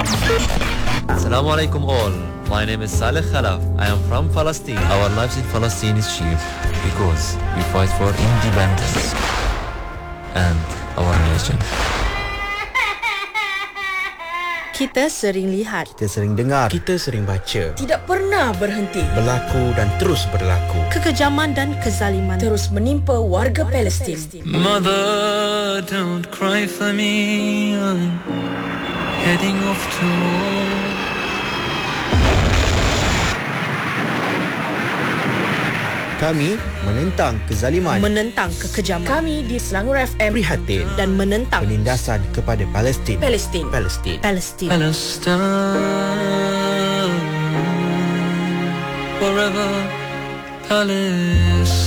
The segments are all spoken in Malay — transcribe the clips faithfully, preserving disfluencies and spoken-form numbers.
Assalamualaikum all. My name is Saleh Khalaf. I am from Palestine. Our lives in Palestine is cheap because we fight for independence and our nation. Kita sering lihat, kita sering dengar, kita sering baca, tidak pernah berhenti, berlaku dan terus berlaku. Kekejaman dan kezaliman terus menimpa warga Palestin. Mother, don't cry for me. I'm heading off to war. Kami menentang kezaliman, menentang kekejaman. Kami di Selangor F M prihatin dan menentang penindasan kepada Palestin. Palestin. Palestin. Palestin. Palestine. Forever Palestine.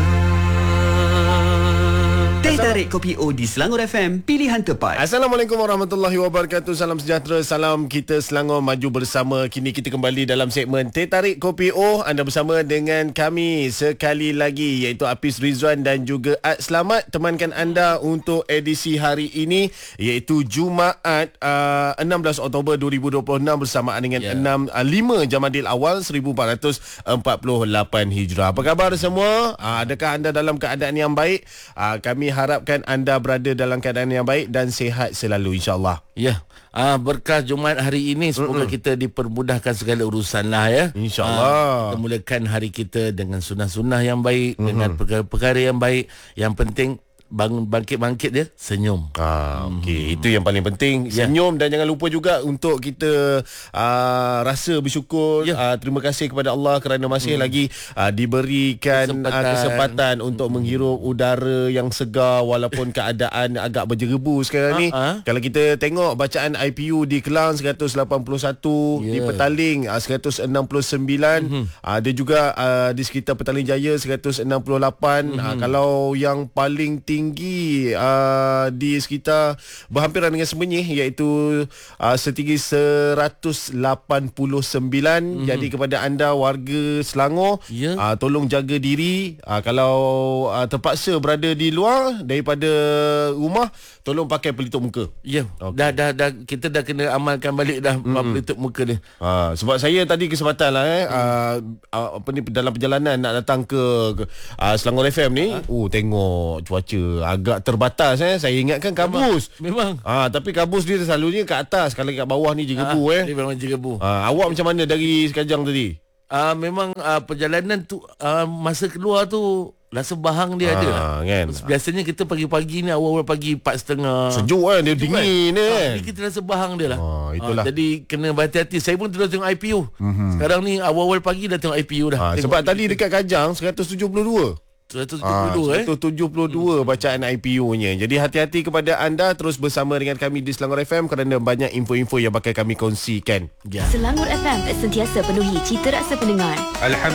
Teh tarik kopi O di Selangor F M, pilihan tepat. Assalamualaikum warahmatullahi wabarakatuh. Salam sejahtera, salam kita Selangor maju bersama. Kini kita kembali dalam segmen Teh Tarik Kopi O. Anda bersama dengan kami sekali lagi, iaitu Hafiz Rizwan dan juga Ad Selamat. Temankan anda untuk edisi hari ini, iaitu Jumaat uh, enam belas Oktober dua ribu dua puluh enam bersamaan dengan yeah. enam, uh, lima Jamadil Awal seribu empat ratus empat puluh lapan Hijrah. Apa khabar semua? Uh, adakah anda dalam keadaan yang baik? Uh, kami harapkan anda berada dalam keadaan yang baik dan sihat selalu, insyaAllah. Ya, ah, berkah Jumaat hari ini, semoga Mm-mm. kita dipermudahkan segala urusan lah ya. InsyaAllah. Ah, kita mulakan hari kita dengan sunnah-sunnah yang baik, Mm-mm. dengan perkara-perkara yang baik. Yang penting bangun bangkit-bangkit dia senyum. Ah, okey, hmm. itu yang paling penting. Yeah. Senyum, dan jangan lupa juga untuk kita uh, rasa bersyukur. Yeah. Uh, terima kasih kepada Allah kerana masih hmm. lagi uh, diberikan kesempatan, uh, kesempatan untuk hmm. menghirup udara yang segar walaupun keadaan agak berjerebu sekarang ni. Uh-huh. Kalau kita tengok bacaan I P U di Kelang seratus lapan puluh satu, yeah. di Petaling uh, seratus enam puluh sembilan, hmm. uh, ada juga uh, di sekitar Petaling Jaya seratus enam puluh lapan. Hmm. Uh, kalau yang paling tinggi tinggi uh, di sekitar berhampiran dengan Semenyih, iaitu uh, setinggi seratus lapan puluh sembilan. Mm-hmm. Jadi kepada anda warga Selangor, yeah. uh, tolong jaga diri. Uh, kalau uh, terpaksa berada di luar daripada rumah, tolong pakai pelitup muka. Ya, yeah. okay. dah, dah dah kita dah kena amalkan balik dah mm-hmm. pelitup muka ni. Uh, sebab saya tadi kesempatan lah eh, uh, uh, apa ni, dalam perjalanan nak datang ke uh, Selangor F M ni, uh. oh tengok cuaca agak terbatas eh. Saya ingatkan kabus. Memang. Ah, tapi kabus dia selalunya kat atas, kalau kat bawah ni jerebu ah, eh. Dia memang jerebu. Ah, awak macam mana dari Sekajang tadi? Ah, memang ah, perjalanan tu ah, masa keluar tu rasa bahang dia ah, ada. Kan? Biasanya kita pagi-pagi ni, awal-awal pagi empat tiga puluh. Sejuk kan, dia Sejuk dingin kan? eh. Ah, kita rasa bahang dia lah. Ah, itulah. Ah, jadi kena berhati-hati. Saya pun terus tengok I P U. Mm-hmm. Sekarang ni awal-awal pagi dah tengok I P U dah. Ah, sebab tadi dekat Kajang seratus tujuh puluh dua. seratus tujuh puluh dua, ah, seratus tujuh puluh dua eh? bacaan I P U-nya. Jadi hati-hati kepada anda, terus bersama dengan kami di Selangor F M kerana banyak info-info yang bakal kami kongsikan. Ya. Selangor F M sentiasa penuhi cita rasa pendengar. Alhamdulillah.